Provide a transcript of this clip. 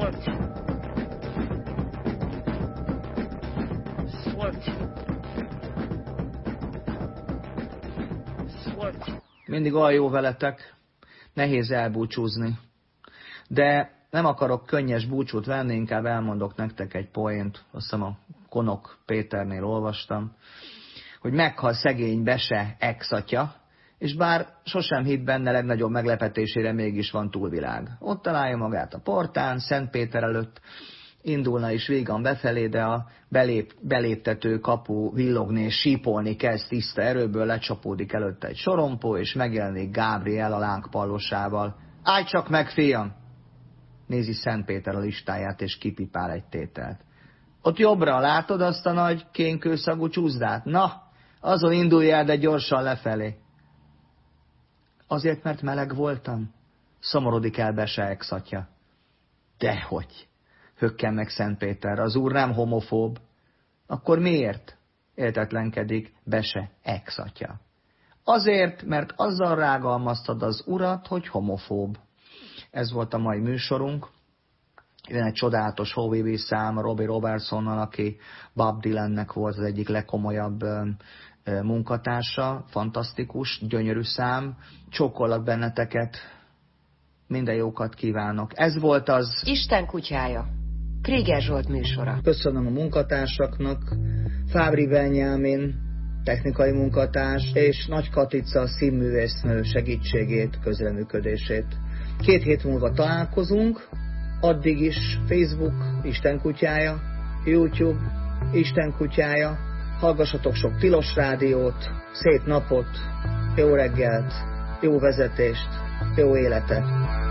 Mindig olyan jó veletek, nehéz elbúcsúzni. De nem akarok könnyes búcsút venni, inkább elmondok nektek egy poént, azt hiszem a Konok Péternél olvastam, hogy meghal szegény Bese ex-atya, és bár sosem hitt benne, legnagyobb meglepetésére mégis van túlvilág. Ott találja magát a portán, Szentpéter előtt, indulna is vígan befelé, de a beléptető kapu villogni és sípolni kezd tiszta erőből, lecsapódik előtte egy sorompó, és megjelenik Gábriel a lángpallosával. Állj csak meg, fiam! Nézi Szentpéter a listáját, és kipipál egy tételt. Ott jobbra látod azt a nagy kénkőszagú csúszdát? Na, azon indulj el, de gyorsan lefelé. Azért, mert meleg voltam? Szomorodik el Bese ex-atya. Dehogy! Hökken meg Szentpéter, az úr nem homofób. Akkor miért? Éltetlenkedik Bese ex-atya. Azért, mert azzal rágalmaztad az urat, hogy homofób. Ez volt a mai műsorunk. Jön egy csodálatos HOVV szám Robbie Robertsonnal, aki Bob Dylannek volt az egyik legkomolyabb munkatársa. Fantasztikus, gyönyörű szám. Csókollak benneteket. Minden jókat kívánok. Ez volt az Isten kutyája. Kréger Zsolt műsora. Köszönöm a munkatársaknak, Fábri Benyámin, technikai munkatárs, és Nagy Katica színművésznő segítségét, közreműködését. 2 hét múlva találkozunk, addig is Facebook, Isten kutyája, YouTube, Isten kutyája, hallgassatok sok Tilos rádiót, szép napot, jó reggelt, jó vezetést, jó életet!